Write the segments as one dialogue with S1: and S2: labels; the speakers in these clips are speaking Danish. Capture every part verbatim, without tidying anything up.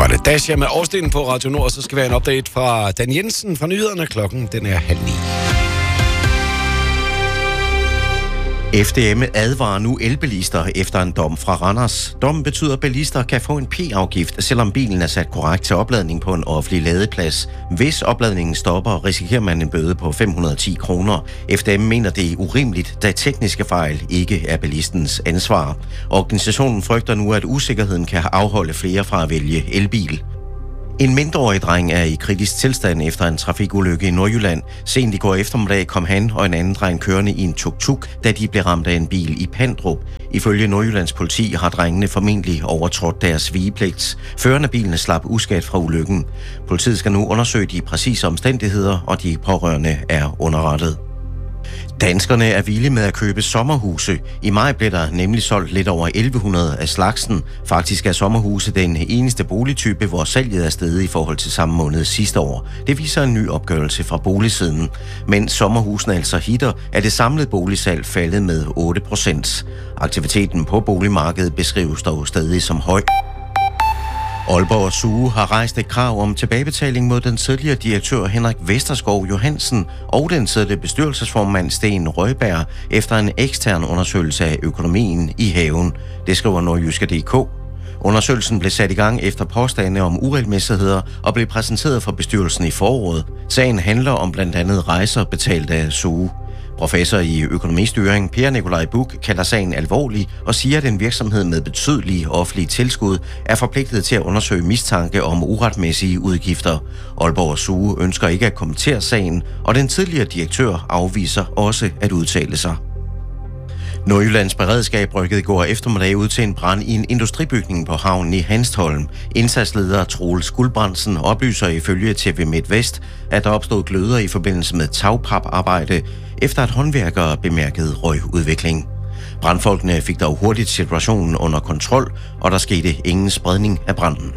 S1: Var det Dasha med Austin på Radio Nord, så skal vi have en update fra Dan Jensen fra nyhederne. Klokken den er halv ni.
S2: F D M advarer nu elbilister efter en dom fra Randers. Dommen betyder, at bilister kan få en p-afgift, selvom bilen er sat korrekt til opladning på en offentlig ladeplads. Hvis opladningen stopper, risikerer man en bøde på fem hundrede og ti kroner. F D M mener, det er urimeligt, da tekniske fejl ikke er bilistens ansvar. Organisationen frygter nu, at usikkerheden kan afholde flere fra at vælge elbil. En mindreårig dreng er i kritisk tilstand efter en trafikulykke i Nordjylland. Sent i går eftermiddag kom han og en anden dreng kørende i en tuk-tuk, da de blev ramt af en bil i Pandrup. Ifølge Nordjyllands politi har drengene formentlig overtrådt deres vigepligt. Føreren af bilen slap uskadt fra ulykken. Politiet skal nu undersøge de præcise omstændigheder, og de pårørende er underrettet. Danskerne er villige med at købe sommerhuse. I maj blev der nemlig solgt lidt over elleve hundrede af slagsen. Faktisk er sommerhuse den eneste boligtype, hvor salget er steget i forhold til samme måned sidste år. Det viser en ny opgørelse fra Boligsiden. Mens sommerhusene altså hitter, er det samlede boligsalg faldet med otte procent. Aktiviteten på boligmarkedet beskrives dog stadig som høj. Aalborg Zoo har rejst et krav om tilbagebetaling mod den tidligere direktør Henrik Vesterskov Johansen og den tidligere bestyrelsesformand Sten Røjberg efter en ekstern undersøgelse af økonomien i haven. Det skriver Nordjyske punktum d k. Undersøgelsen blev sat i gang efter påstande om uregelmæssigheder og blev præsenteret for bestyrelsen i foråret. Sagen handler om blandt andet rejser betalt af Zoo. Professor i økonomistyring Per Nikolaj Buch kalder sagen alvorlig og siger, at en virksomhed med betydelige offentlige tilskud er forpligtet til at undersøge mistanke om uretmæssige udgifter. Aalborg Zoo ønsker ikke at kommentere sagen, og den tidligere direktør afviser også at udtale sig. Nordjyllands beredskab rykkede i går eftermiddag ud til en brand i en industribygning på havnen i Hanstholm. Indsatsleder Troels Guldbrandsen oplyser ifølge T V MidtVest, at der opstod gløder i forbindelse med tagpaparbejde, efter at håndværkere bemærkede røgudvikling. Brandfolkene fik dog hurtigt situationen under kontrol, og der skete ingen spredning af branden.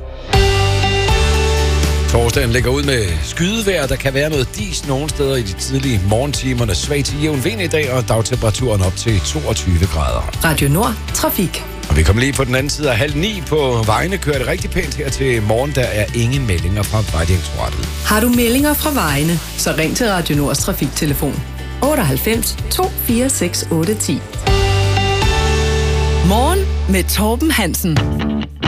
S1: Torsdagen ligger ud med skydevejr. Der kan være noget dis nogle steder i de tidlige morgentimerne. Svag til jævn vind i dag, og dagtemperaturen op til toogtyve grader.
S3: Radio Nord. Trafik.
S1: Og vi kommer lige på den anden side af halv ni. På vejene kører det rigtig pænt her til morgen. Der er ingen meldinger fra Vejdirektoratet.
S3: Har du meldinger fra vejene, så ring til Radio Nords trafiktelefon otteoghalvfems to fire seks otte ti. Morgen med Torben Hansen.